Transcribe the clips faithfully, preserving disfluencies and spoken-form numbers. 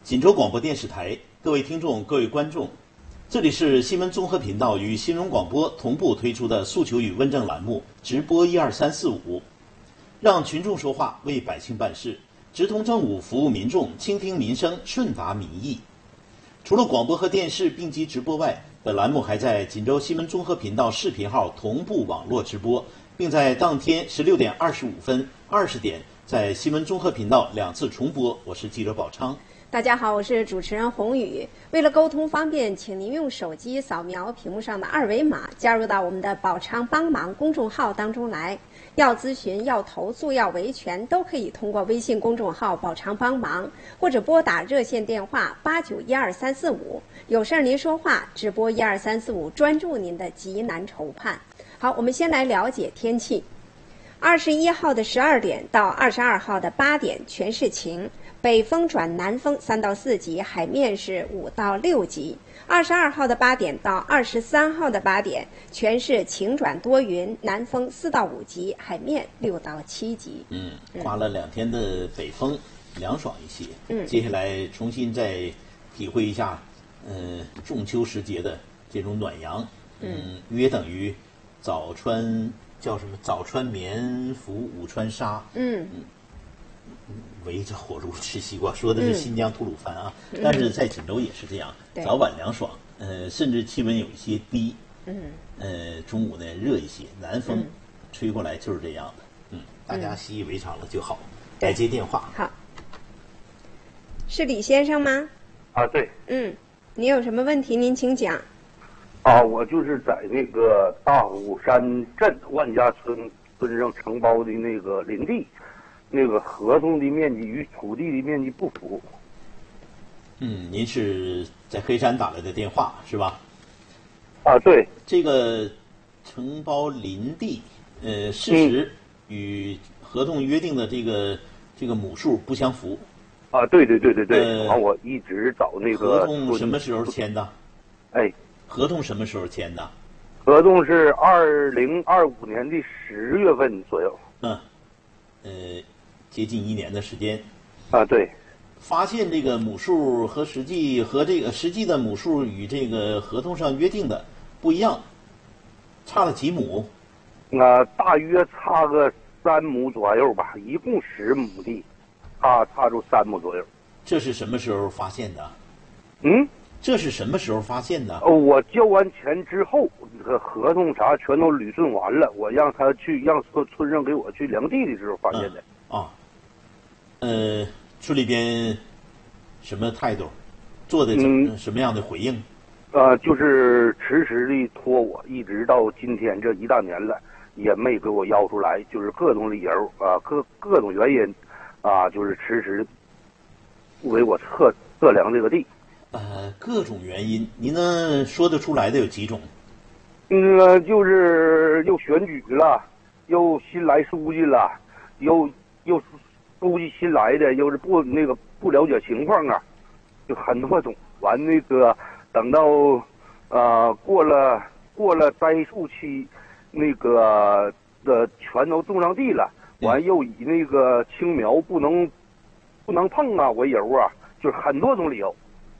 锦州广播电视台，各位听众、各位观众，这里是新闻综合频道与新闻广播同步推出的诉求与问政栏目直播一二三四五，让群众说话，为百姓办事，直通政务，服务民众，倾听民生，顺达民意。除了广播和电视并机直播外，本栏目还在锦州新闻综合频道视频号同步网络直播，并在当天十六点二十五分、二十点在新闻综合频道两次重播。我是记者宝昌。 大家好，我是主持人洪宇。为了沟通方便，请您用手机扫描屏幕上的二维码，加入到我们的宝昌帮忙公众号当中来。要咨询、要投诉、要维权，都可以通过微信公众号宝昌帮忙，或者拨打热线电话八九一二三四五。有事儿您说话，直播一二三四五，专注您的急难愁盼。好，我们先来了解天气。二十一号的十二点到二十二号的八点全是晴，北风转南风三到四级，海面是五到六级。二十二号的八点到二十三号的八点全是晴转多云，南风四到五级，海面六到七级。 嗯，刮了两天的北风，凉爽一些。 嗯， 接下来重新再体会一下，嗯、呃，中秋时节的这种暖阳。嗯，约等于早穿叫什么？早穿棉服，午穿纱。 嗯嗯。围着火炉吃西瓜，说的是新疆吐鲁番啊， 嗯、 但是在锦州也是这样，早晚凉爽，呃，甚至气温有一些低， 嗯， 呃，中午呢热一些，南风吹过来就是这样的，嗯，大家习以为常了就好。来接电话， 好，是李先生吗？ 啊，对， 嗯，您有什么问题您请讲。 啊，我就是在那个大虎山镇万家村村上承包的那个林地。那个合同的面积与土地的面积不符。 嗯，您是在黑山打来的电话是吧？ 啊，对。 这个承包林地，呃，事实与合同约定的这个这个亩数不相符。 啊，对对对对对。 呃， 完、啊，我一直找那个。 合同什么时候签的？ 哎。 合同什么时候签的？ 合同是二零二五年的十月份左右。 嗯。呃。接近一年的时间， 啊，对， 发现这个亩数和实际和这个实际的亩数与这个合同上约定的不一样，差了几亩？ 啊，大约差个三亩左右吧，一共十亩地，差差出三亩左右。 这是什么时候发现的？ 嗯， 这是什么时候发现的？ 哦，我交完钱之后，这个合同啥全都捋顺完了，我让他去让村村上给我去量地的时候发现的。 嗯、啊。呃，村里边什么态度，做的怎么、嗯、什么样的回应？ 呃，就是迟迟的拖我，一直到今天这一大年了，也没给我要出来，就是各种理由啊，各各种原因啊，就是迟迟不给我测测量这个地。 呃，各种原因，您能说得出来的有几种？ 嗯，就是又选举了，又新来书记了，又又。书记新来的，又是不那个不了解情况啊，就很多种。完那个等到呃过了过了栽树期，那个的全都种上地了，完又以那个青苗不能不能碰啊为由啊，就是很多种理由。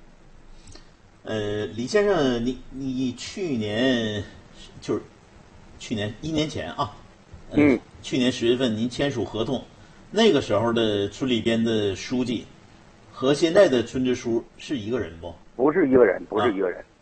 呃，李先生，你你去年就是去年一年前啊，呃、 嗯， 去年十月份您签署合同。那个时候的村里边的书记和现在的村支书是一个人不？ 不是一个人，不是一个人。啊